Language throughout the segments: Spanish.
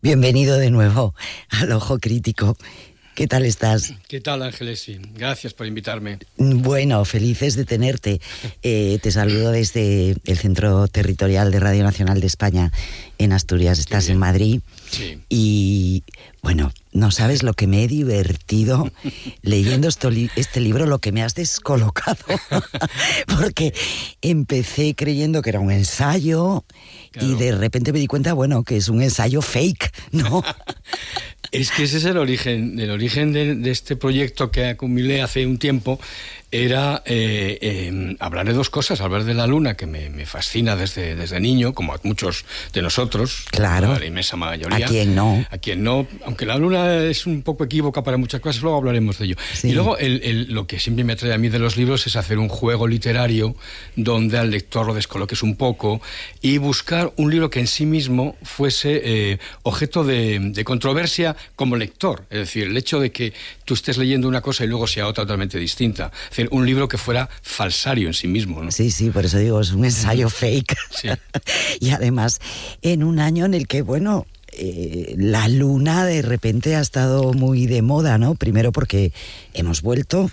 Bienvenido de nuevo al Ojo Crítico. ¿Qué tal estás? ¿Qué tal, Ángeles? Gracias por invitarme. Bueno, felices de tenerte. Te saludo desde el Centro Territorial de Radio Nacional de España en Asturias. Estás en Madrid. Sí. Y bueno, no sabes lo que me he divertido leyendo este libro, lo que me has descolocado. Porque empecé creyendo que era un ensayo, claro, y de repente me di cuenta, bueno, que es un ensayo fake, ¿no? Es que ese es el origen de este proyecto que acumulé hace un tiempo. Era hablar de dos cosas, hablar de la luna, que me fascina desde niño, como a muchos de nosotros. Claro. La inmensa mayoría. ¿A quién no? A quien no, aunque la luna es un poco equívoca para muchas cosas, luego hablaremos de ello. Sí. Y luego lo que siempre me atrae a mí de los libros es hacer un juego literario donde al lector lo descoloques un poco y buscar un libro que en sí mismo fuese objeto de controversia como lector. Es decir, el hecho de que tú estés leyendo una cosa y luego sea otra totalmente distinta. Es decir, un libro que fuera falsario en sí mismo, ¿no? Sí, por eso digo, es un ensayo fake. Sí. Y además, en un año en el que, bueno, la luna de repente ha estado muy de moda, ¿no? Primero porque la hemos vuelto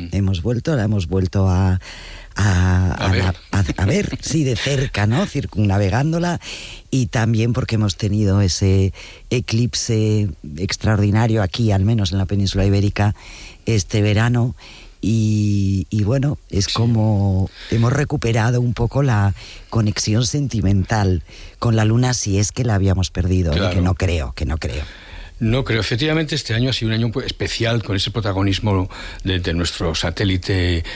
a ver, sí, de cerca, ¿no? Circunnavegándola, y también porque hemos tenido ese eclipse extraordinario aquí, al menos en la península ibérica, este verano. Y bueno, es como hemos recuperado un poco la conexión sentimental con la luna, si es que la habíamos perdido, claro. Que no creo. No creo. Efectivamente, este año ha sido un año especial con ese protagonismo de nuestro satélite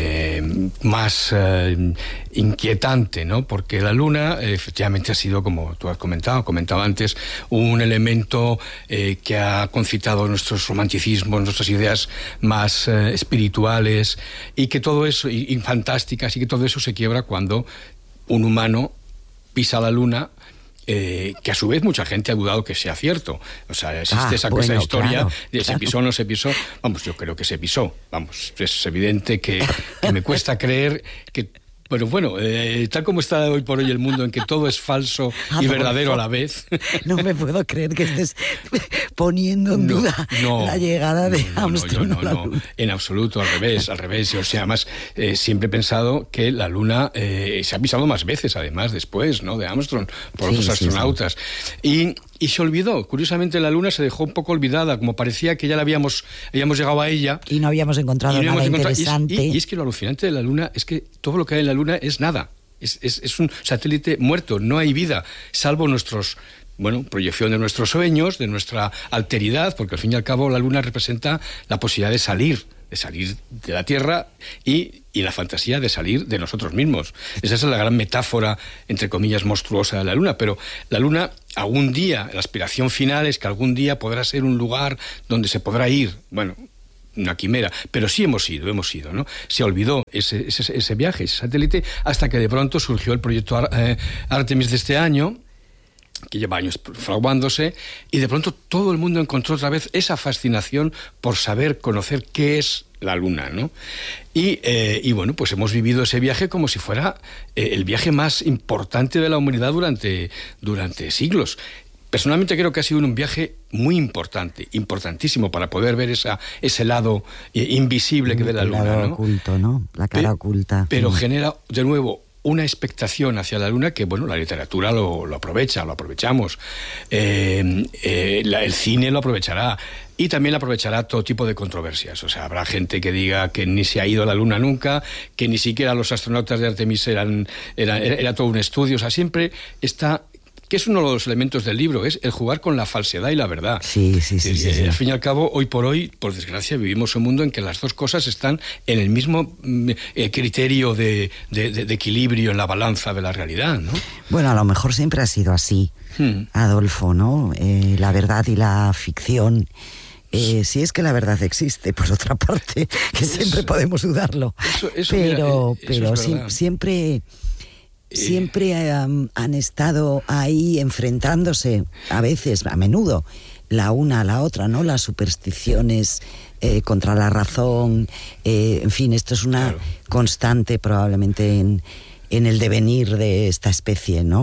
más inquietante, ¿no? Porque la Luna efectivamente ha sido, como tú has comentado antes, un elemento que ha concitado nuestros romanticismos, nuestras ideas más espirituales, y que todo eso, y fantásticas, y que todo eso se quiebra cuando un humano pisa la Luna. Que a su vez mucha gente ha dudado que sea cierto. O sea, existe esa historia, claro, de se pisó o no se pisó. Vamos, yo creo que se pisó. Vamos, es evidente que me cuesta creer que... Pero bueno, tal como está hoy por hoy el mundo, en que todo es falso y verdadero a la vez. No me puedo creer que estés poniendo en duda la llegada de Armstrong a la Luna. En absoluto, al revés. O sea, además, siempre he pensado que la Luna se ha pisado más veces, además, después, ¿no? De Armstrong, por otros astronautas. Sí. Y se olvidó. Curiosamente, la Luna se dejó un poco olvidada, como parecía que ya habíamos llegado a ella. Y no habíamos encontrado nada interesante. Y es que lo alucinante de la Luna es que todo lo que hay en la Luna es nada. Es un satélite muerto, no hay vida, salvo proyección de nuestros sueños, de nuestra alteridad, porque al fin y al cabo la Luna representa la posibilidad de salir de la Tierra y la fantasía de salir de nosotros mismos. Esa es la gran metáfora, entre comillas, monstruosa de la Luna. Pero la Luna, algún día, la aspiración final es que algún día podrá ser un lugar donde se podrá ir. Bueno, una quimera, pero sí hemos ido, ¿no? Se olvidó ese viaje, ese satélite, hasta que de pronto surgió el proyecto Artemis de este año, que lleva años fraguándose, y de pronto todo el mundo encontró otra vez esa fascinación por conocer qué es la Luna, ¿no? Y bueno, pues hemos vivido ese viaje como si fuera el viaje más importante de la humanidad durante siglos. Personalmente creo que ha sido un viaje muy importante, importantísimo, para poder ver ese lado invisible que ve la Luna, ¿no? El lado ¿no? Oculto, ¿no? La cara oculta. Pero genera, de nuevo, una expectación hacia la Luna que, bueno, la literatura lo aprovechamos. El cine lo aprovechará. Y también aprovechará todo tipo de controversias. O sea, habrá gente que diga que ni se ha ido a la Luna nunca, que ni siquiera los astronautas de Artemis era todo un estudio. O sea, siempre está... que es uno de los elementos del libro, es el jugar con la falsedad y la verdad. Sí. Al fin y al cabo, hoy por hoy, por desgracia, vivimos un mundo en que las dos cosas están en el mismo criterio de equilibrio en la balanza de la realidad, ¿no? Bueno, a lo mejor siempre ha sido así, Adolfo, ¿no? La verdad y la ficción. Si es que la verdad existe, por otra parte, que siempre podemos dudarlo. Pero siempre han estado ahí enfrentándose, a veces, a menudo, la una a la otra, ¿no? Las supersticiones contra la razón, en fin, esto es una constante probablemente en el devenir de esta especie, ¿no? Claro.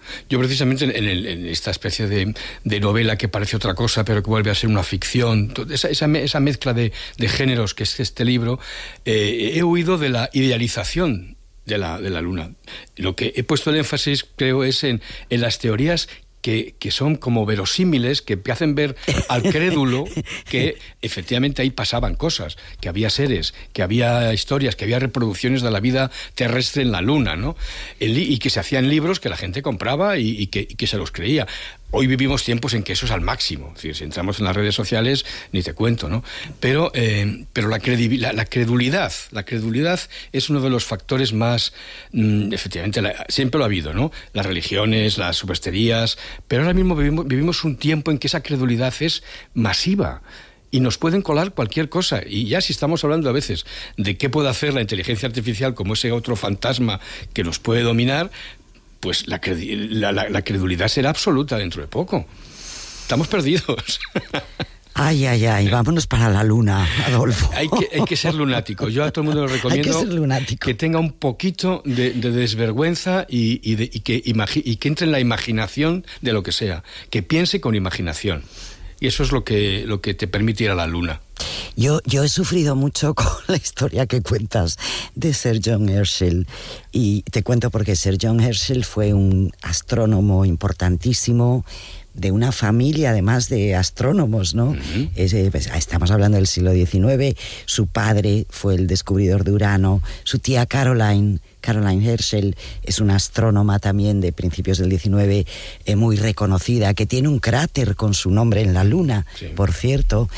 Yo precisamente en esta especie de novela que parece otra cosa, pero que vuelve a ser una ficción, esa mezcla de géneros que es este libro, he huido de la idealización de la Luna. Lo que he puesto el énfasis, creo, es en las teorías que son como verosímiles, que hacen ver al crédulo que efectivamente ahí pasaban cosas, que había seres, que había historias, que había reproducciones de la vida terrestre en la Luna, ¿no? Y que se hacían libros que la gente compraba y que se los creía. Hoy vivimos tiempos en que eso es al máximo. Es decir, si entramos en las redes sociales, ni te cuento, ¿no? Pero la credulidad es uno de los factores más... efectivamente, siempre lo ha habido, ¿no? Las religiones, las supersticiones, pero ahora mismo vivimos un tiempo en que esa credulidad es masiva. Y nos pueden colar cualquier cosa. Y ya si estamos hablando a veces de qué puede hacer la inteligencia artificial como ese otro fantasma que nos puede dominar, pues la credulidad será absoluta dentro de poco. Estamos perdidos. Ay, vámonos para la Luna, Adolfo. Hay que ser lunático. Yo a todo el mundo le recomiendo que tenga un poquito de desvergüenza y que entre en la imaginación de lo que sea. Que piense con imaginación. Y eso es lo que te permite ir a la Luna. Yo he sufrido mucho con la historia que cuentas de Sir John Herschel, y te cuento porque Sir John Herschel fue un astrónomo importantísimo, de una familia además de astrónomos, ¿no? Uh-huh. Estamos hablando del siglo XIX. Su padre fue el descubridor de Urano, su tía Caroline Herschel es una astrónoma también de principios del XIX, muy reconocida, que tiene un cráter con su nombre en la Luna, sí, por cierto.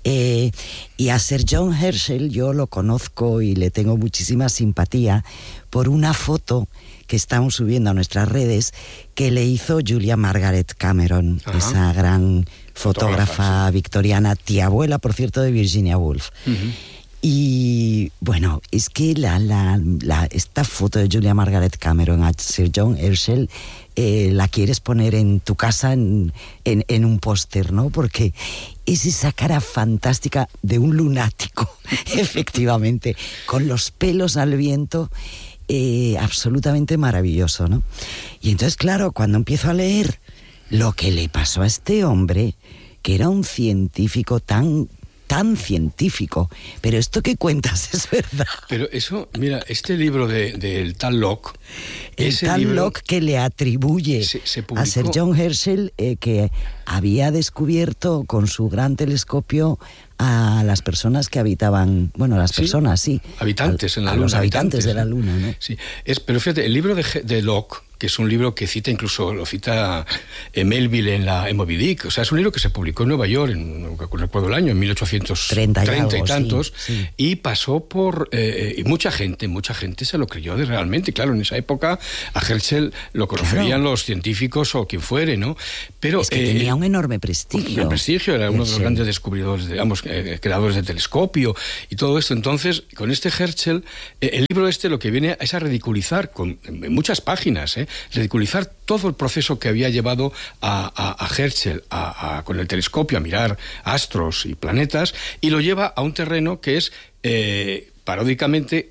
Y a Sir John Herschel yo lo conozco y le tengo muchísima simpatía por una foto que estamos subiendo a nuestras redes que le hizo Julia Margaret Cameron, ajá, esa gran fotógrafa sí, victoriana, tía abuela, por cierto, de Virginia Woolf. Uh-huh. Y bueno, es que esta foto de Julia Margaret Cameron a Sir John Herschel la quieres poner en tu casa en un póster, ¿no? Porque es esa cara fantástica de un lunático, efectivamente, con los pelos al viento, absolutamente maravilloso, ¿no? Y entonces, claro, cuando empiezo a leer lo que le pasó a este hombre, que era un científico tan científico, pero esto que cuentas es verdad. Pero eso, mira, este libro del tal Locke, Locke que le atribuye se publicó, a Sir John Herschel que había descubierto con su gran telescopio a las personas que habitaban, bueno, las personas, sí, habitantes en la Luna, los habitantes de la Luna, ¿no? Sí, pero fíjate, el libro de Locke, que es un libro que incluso lo cita Melville en Moby Dick, o sea, es un libro que se publicó en Nueva York, no recuerdo el año, en 1830 y tantos, sí. Y pasó por... y mucha gente se lo creyó realmente. Claro, en esa época a Herschel lo conocerían los científicos o quien fuere, ¿no? Pero es que tenía un enorme prestigio. Era uno de los grandes descubridores, creadores de telescopio y todo esto. Entonces, con este Herschel, el libro lo que viene es a ridiculizar, en muchas páginas, ridiculizar todo el proceso que había llevado a Herschel con el telescopio a mirar astros y planetas, y lo lleva a un terreno que es paródicamente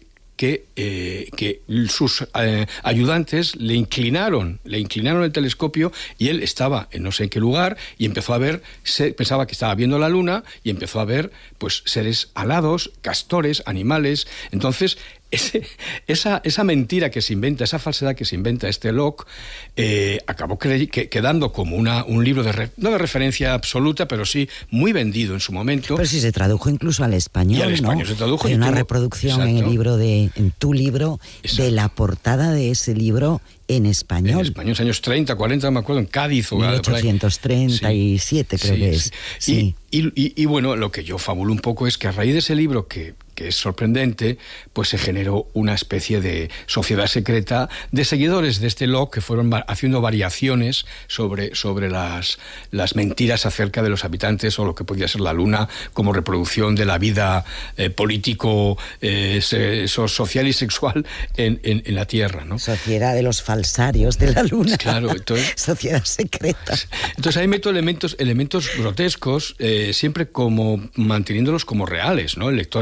que sus ayudantes le inclinaron el telescopio, y él estaba en no sé en qué lugar y empezó a ver, pensaba que estaba viendo la Luna, y empezó a ver pues seres alados, castores, animales. Entonces esa mentira que se inventa, esa falsedad que se inventa este Locke, acabó quedando como un libro no de referencia absoluta, pero sí muy vendido en su momento. Pero sí se tradujo incluso al español, y al español, ¿no? Se tradujo. Hay una reproducción, exacto, en tu libro, exacto, de la portada de ese libro en español. En español, años 30, 40, no me acuerdo, en Cádiz. 1837 creo que es. Sí. Y bueno, lo que yo fabulo un poco es que a raíz de ese libro, que es sorprendente, pues se generó una especie de sociedad secreta de seguidores de este Locke, que fueron haciendo variaciones sobre las mentiras acerca de los habitantes o lo que podía ser la Luna como reproducción de la vida político, social y sexual en la Tierra, ¿no? Sociedad de los falsarios de la Luna. Claro, entonces, sociedad secreta. Entonces ahí meto elementos grotescos, siempre como manteniéndolos como reales, ¿no? El lector que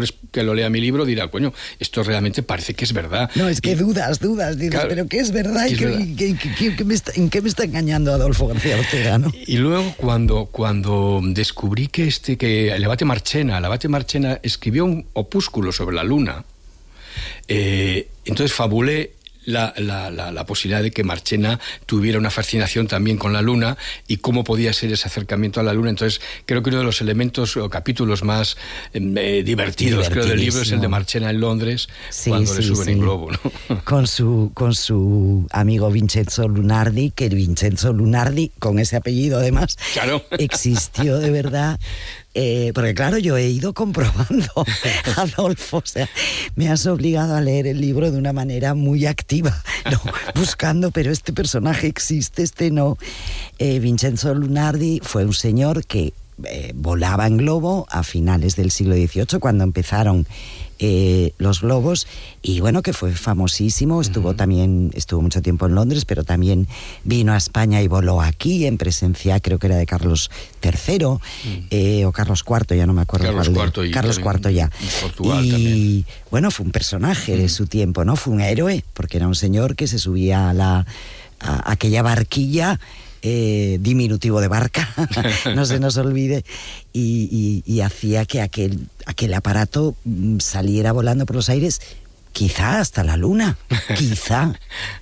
lo lea mi libro dirá, coño, esto realmente parece que es verdad. No, es que dudas, dices, claro, pero ¿qué es verdad? ¿qué es verdad? ¿En qué me está engañando Adolfo García Ortega, no? Y luego cuando descubrí que el Abate Marchena escribió un opúsculo sobre la luna, entonces fabulé la posibilidad de que Marchena tuviera una fascinación también con la luna y cómo podía ser ese acercamiento a la luna. Entonces creo que uno de los elementos o capítulos más divertidos creo del libro es el de Marchena en Londres, cuando le suben en globo, ¿no? Con su amigo Vincenzo Lunardi, que Vincenzo Lunardi, con ese apellido además, claro, existió de verdad. Porque claro, yo he ido comprobando, Adolfo, o sea, me has obligado a leer el libro de una manera muy activa, ¿no? Buscando, pero este personaje existe, este no. Vincenzo Lunardi fue un señor que volaba en globo a finales del siglo XVIII, cuando empezaron los globos, y bueno, que fue famosísimo, estuvo mucho tiempo en Londres, pero también vino a España y voló aquí en presencia, creo que era de Carlos III o Carlos IV, ya no me acuerdo Carlos IV ya. Portugal y también. Bueno, fue un personaje de su tiempo, ¿no? Fue un héroe, porque era un señor que se subía a aquella barquilla, diminutivo de barca, no se nos olvide, y hacía que aquel aparato saliera volando por los aires, quizá hasta la luna, quizá,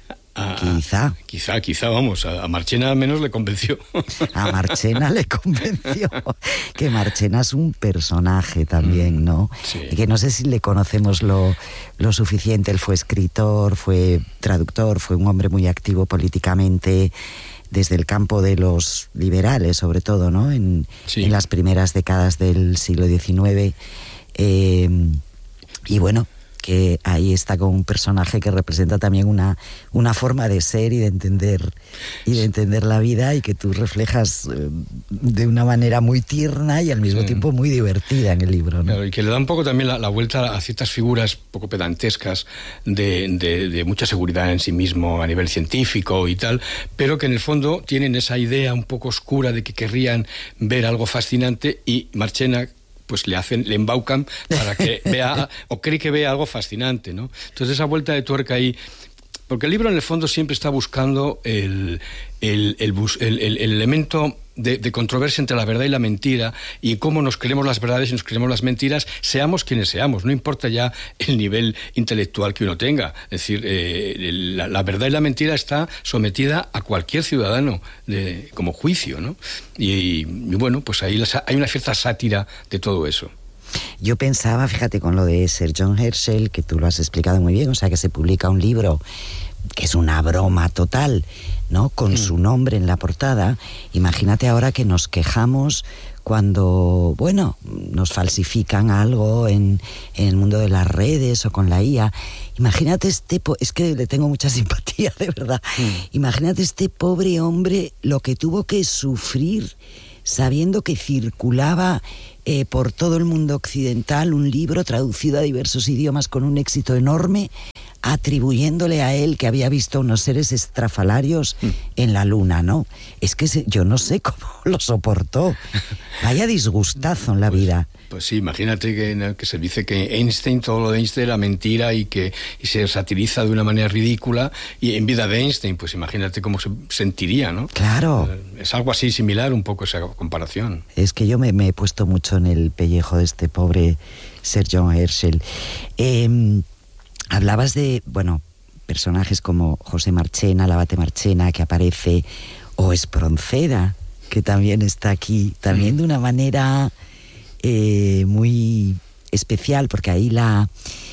vamos, a Marchena al menos le convenció. A Marchena le convenció, que Marchena es un personaje también, ¿no? Sí. Que no sé si le conocemos lo suficiente. Él fue escritor, fue traductor, fue un hombre muy activo políticamente, desde el campo de los liberales, sobre todo, ¿no? En las primeras décadas del siglo XIX. Y bueno, que ahí está con un personaje que representa también una forma de ser y de entender la vida, y que tú reflejas de una manera muy tierna y al mismo tiempo muy divertida en el libro, ¿no? Claro, y que le da un poco también la vuelta a ciertas figuras poco pedantescas de mucha seguridad en sí mismo a nivel científico y tal, pero que en el fondo tienen esa idea un poco oscura de que querrían ver algo fascinante, y Marchena pues le embaucan para que vea o cree que vea algo fascinante, ¿no? Entonces esa vuelta de tuerca ahí, porque el libro en el fondo siempre está buscando el elemento de controversia entre la verdad y la mentira, y cómo nos creemos las verdades y nos creemos las mentiras, seamos quienes seamos, no importa ya el nivel intelectual que uno tenga. Es decir, la verdad y la mentira está sometida a cualquier ciudadano como juicio, ¿no? Y bueno, pues ahí hay una cierta sátira de todo eso. Yo pensaba, fíjate, con lo de Sir John Herschel, que tú lo has explicado muy bien, o sea, que se publica un libro que es una broma total, ¿no? Con su nombre en la portada. Imagínate ahora que nos quejamos cuando, bueno, nos falsifican algo en el mundo de las redes o con la IA. Imagínate es que le tengo mucha simpatía, de verdad. Imagínate este pobre hombre lo que tuvo que sufrir sabiendo que circulaba por todo el mundo occidental un libro traducido a diversos idiomas con un éxito enorme, atribuyéndole a él que había visto unos seres estrafalarios en la luna, ¿no? Es que yo no sé cómo lo soportó. Vaya disgustazo en la vida. Pues sí, imagínate que se dice que Einstein, todo lo de Einstein era mentira y se satiriza de una manera ridícula, y en vida de Einstein, pues imagínate cómo se sentiría, ¿no? Claro. Es algo así similar un poco esa comparación. Es que yo me he puesto mucho en el pellejo de este pobre Sir John Herschel. Hablabas de, bueno, personajes como José Marchena, el Abate Marchena, que aparece, o Espronceda, que también está aquí, también de una manera muy especial, porque ahí la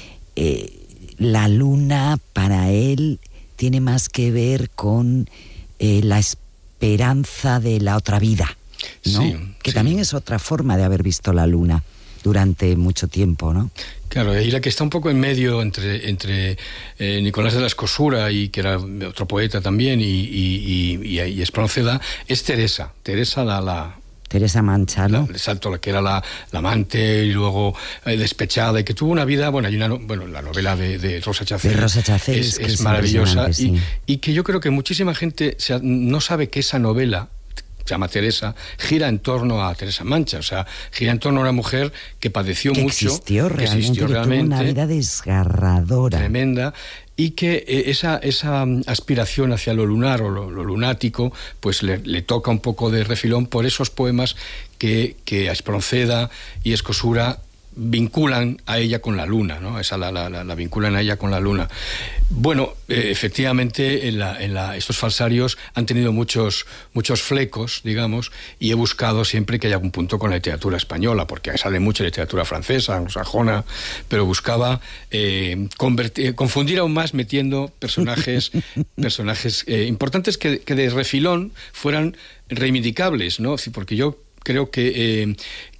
luna para él tiene más que ver con la esperanza de la otra vida, ¿no? Sí, que también es otra forma de haber visto la luna durante mucho tiempo, ¿no? Claro, y la que está un poco en medio entre Nicolás de la Escosura, y que era otro poeta también, y Espronceda, es Teresa Teresa Mancha, ¿no? Exacto, la que era la amante y luego despechada, y que tuvo una vida, bueno, hay la novela de Rosa Chacel. De Rosa Chacel es maravillosa, sí. y que yo creo que muchísima gente no sabe que esa novela se llama Teresa, gira en torno a Teresa Mancha, o sea, gira en torno a una mujer que padeció que mucho, existió realmente, que tuvo una vida desgarradora, tremenda, y que esa aspiración hacia lo lunar o lo lunático, pues le toca un poco de refilón por esos poemas que Espronceda y Escosura vinculan a ella con la luna, ¿no? La vinculan a ella con la luna. Bueno, efectivamente, estos falsarios han tenido muchos flecos, digamos, y he buscado siempre que haya algún punto con la literatura española, porque sale mucha literatura francesa, anglosajona, pero buscaba confundir aún más metiendo personajes importantes que de refilón fueran reivindicables, ¿no? Porque yo creo que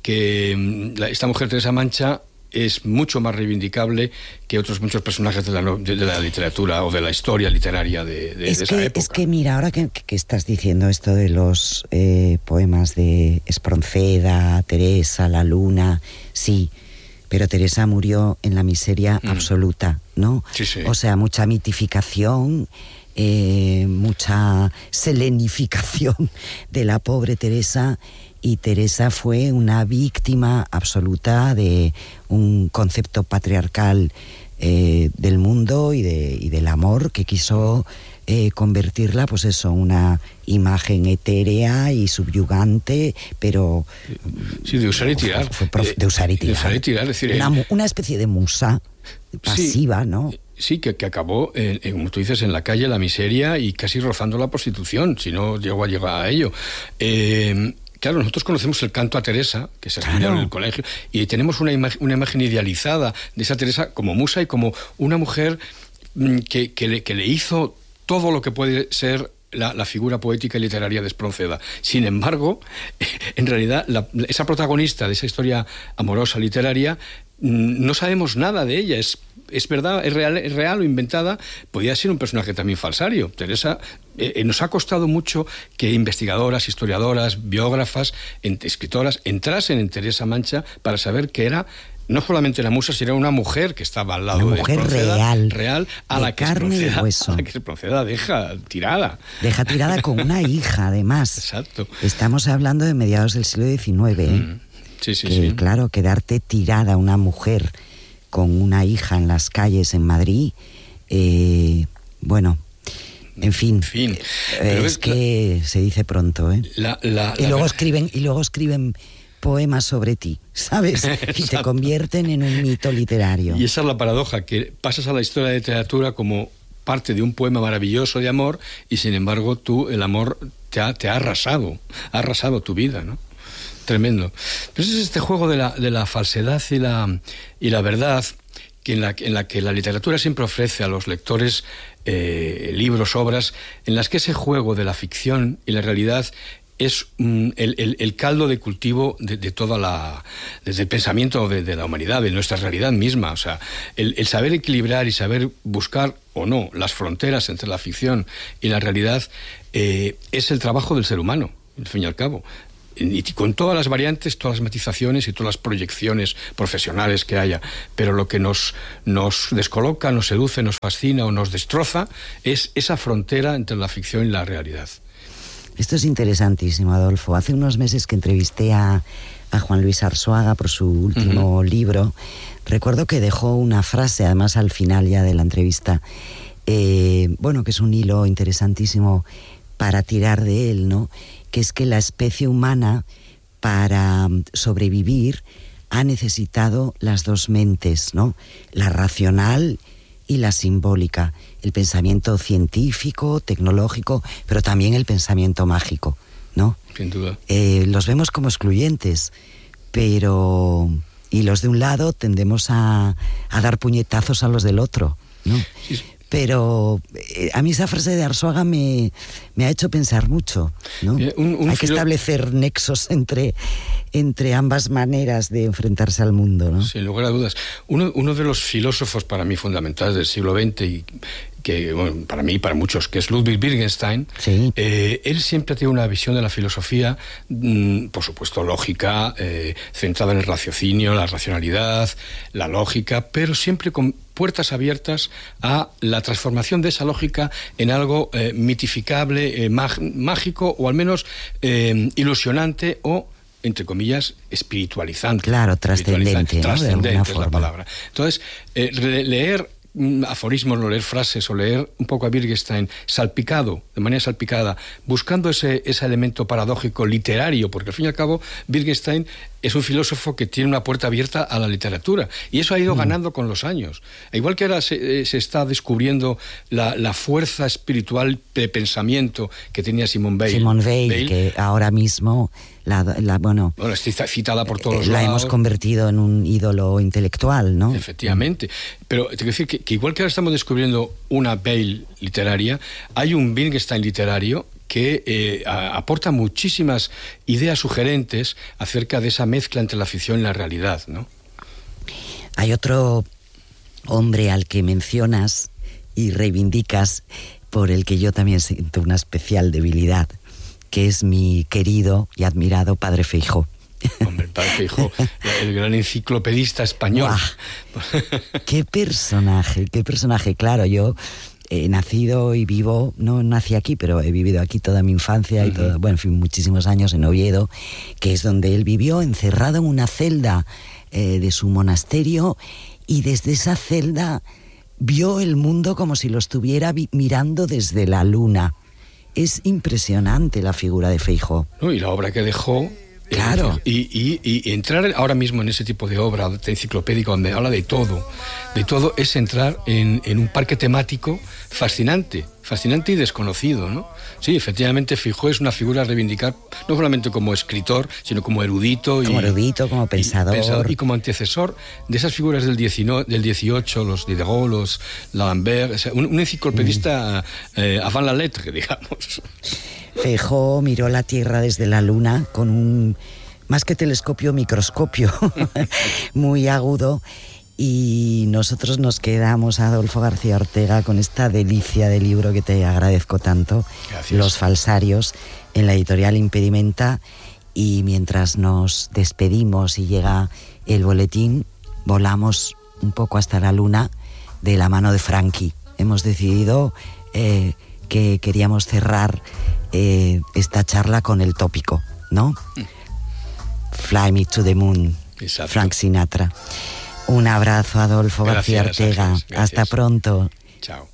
esta mujer Teresa Mancha es mucho más reivindicable que otros muchos personajes de la literatura o de la historia literaria de esa época. Es que mira, ahora que estás diciendo esto de los poemas de Espronceda, Teresa, La Luna, sí, pero Teresa murió en la miseria absoluta, ¿no? Sí, sí. O sea, mucha mitificación, mucha selenificación de la pobre Teresa. Y Teresa fue una víctima absoluta de un concepto patriarcal del mundo y del amor que quiso convertirla, pues eso, una imagen etérea y subyugante, pero... Sí, de usar y tirar. De usar y tirar. De usar y tirar, es decir... Una especie de musa pasiva, sí, ¿no? Sí, que acabó, como tú dices, en la calle, la miseria y casi rozando la prostitución, si no llegó a llegar a ello. Claro, nosotros conocemos el canto a Teresa, que se estudiaron en el colegio, y tenemos una imagen idealizada de esa Teresa como musa y como una mujer que le hizo todo lo que puede ser la figura poética y literaria de Espronceda. Sin embargo, en realidad, esa protagonista de esa historia amorosa literaria, no sabemos nada de ella. Es verdad, es real o inventada, podía ser un personaje también falsario. Teresa, nos ha costado mucho que investigadoras, historiadoras, biógrafas, escritoras entrasen en Teresa Mancha para saber que era no solamente una musa, sino una mujer que estaba al lado de Espronceda, real, a la que Espronceda deja tirada. Deja tirada con una hija, además. Exacto. Estamos hablando de mediados del siglo XIX, Sí. Claro, quedarte tirada una mujer con una hija en las calles en Madrid, bueno, en fin. Es que se dice pronto, ¿eh? Y luego escriben poemas sobre ti, ¿sabes? Y te convierten en un mito literario. Y esa es la paradoja, que pasas a la historia de la literatura como parte de un poema maravilloso de amor y sin embargo el amor te ha arrasado tu vida, ¿no? Tremendo. Pero es este juego de la falsedad y la verdad, en la que la literatura siempre ofrece a los lectores libros, obras, en las que ese juego de la ficción y la realidad es el caldo de cultivo de toda desde el pensamiento de la humanidad, de nuestra realidad misma. O sea, el saber equilibrar y saber buscar o no las fronteras entre la ficción y la realidad es el trabajo del ser humano, al fin y al cabo. Y con todas las variantes, todas las matizaciones y todas las proyecciones profesionales que haya, pero lo que nos descoloca, nos seduce, nos fascina o nos destroza es esa frontera entre la ficción y la realidad. Esto es interesantísimo, Adolfo. Hace unos meses que entrevisté a Juan Luis Arzuaga por su último libro, recuerdo que dejó una frase, además al final ya de la entrevista, que es un hilo interesantísimo para tirar de él, ¿no? Que es que la especie humana, para sobrevivir, ha necesitado las dos mentes, ¿no? La racional y la simbólica, el pensamiento científico, tecnológico, pero también el pensamiento mágico, ¿no? Sin duda. Los vemos como excluyentes, pero... Y los de un lado tendemos a dar puñetazos a los del otro, ¿no? Sí. Pero a mí esa frase de Arzuaga me ha hecho pensar mucho, ¿no? Hay que establecer nexos entre ambas maneras de enfrentarse al mundo, ¿no? Sin lugar a dudas. Uno de los filósofos para mí fundamentales del siglo XX y que bueno, para mí y para muchos, que es Ludwig Wittgenstein, sí. Él siempre tiene una visión de la filosofía, por supuesto lógica, centrada en el raciocinio, la racionalidad, la lógica, pero siempre con puertas abiertas a la transformación de esa lógica en algo mitificable, mágico o al menos ilusionante o, entre comillas, espiritualizante. Claro, trascendente, ¿no? Trascendente es la palabra. Entonces, leer aforismos, o leer frases, o leer un poco a Wittgenstein salpicado, de manera salpicada, buscando ese elemento paradójico literario, porque al fin y al cabo Wittgenstein es un filósofo que tiene una puerta abierta a la literatura, y eso ha ido ganando con los años. Igual que ahora se está descubriendo la fuerza espiritual de pensamiento que tenía Simone Weil. Simone Weil, que ahora mismo bueno, está citada por todos la lados. hemos convertido en un ídolo intelectual, ¿no? Efectivamente. Pero te quiero decir que igual que ahora estamos descubriendo una Weil literaria, hay un Wittgenstein literario que aporta muchísimas ideas sugerentes acerca de esa mezcla entre la ficción y la realidad, ¿no? Hay otro hombre al que mencionas y reivindicas, por el que yo también siento una especial debilidad, que es mi querido y admirado padre Feijóo. Hombre, el padre Feijóo, el gran enciclopedista español. ¡Qué personaje! Claro, yo he nacido y vivo, no nací aquí, pero he vivido aquí toda mi infancia y todo, bueno, en fin, muchísimos años en Oviedo, que es donde él vivió, encerrado en una celda de su monasterio, y desde esa celda vio el mundo como si lo estuviera mirando desde la luna. Es impresionante la figura de Feijóo. No, y la obra que dejó. Claro. Y entrar ahora mismo en ese tipo de obra enciclopédica donde habla de todo, es entrar en un parque temático fascinante y desconocido, ¿no? Sí, efectivamente Feijóo es una figura a reivindicar, no solamente como escritor, sino como erudito. Como pensador. Y como antecesor de esas figuras del 18, los Diderot, los D'Alembert, o sea, un enciclopedista avant la lettre, digamos. Feijóo miró la Tierra desde la Luna con un, más que telescopio, microscopio muy agudo, y nosotros nos quedamos, Adolfo García Ortega, con esta delicia de libro que te agradezco tanto. Gracias. Los falsarios, en la editorial Impedimenta, y mientras nos despedimos y llega el boletín, volamos un poco hasta la Luna de la mano de Frankie. Hemos decidido que queríamos cerrar esta charla con el tópico, ¿no? Fly Me to the Moon. Exacto. Frank Sinatra. Un abrazo, Adolfo García Ortega. Gracias. Hasta pronto. Chao.